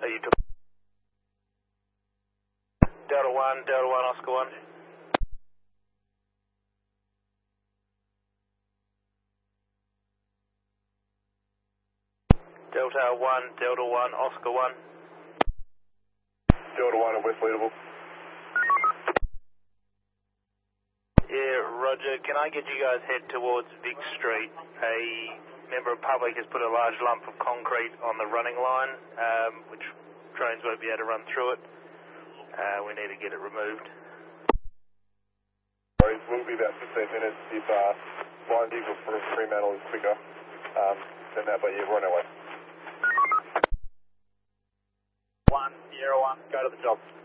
Are you Delta 1, Oscar 1. Delta 1, Oscar 1. Delta 1 at West Leadable. Yeah, Roger. Can I get you guys head towards Vic Street? A member of public has put a large lump of concrete on the running line, which trains won't be able to run through it. We need to get it removed. Sorry, we'll be about 15 minutes. If Line Eagle for Fremantle is quicker, then that, but yeah, we're on our way. 101, go to the job.